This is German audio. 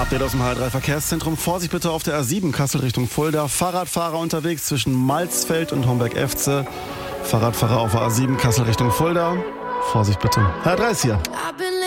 Update aus dem HR3 Verkehrszentrum. Vorsicht bitte auf der A7 Kassel Richtung Fulda. Fahrradfahrer unterwegs zwischen Malzfeld und Homberg-Efze. Fahrradfahrer auf der A7 Kassel Richtung Fulda. Vorsicht bitte. HR3 ist hier.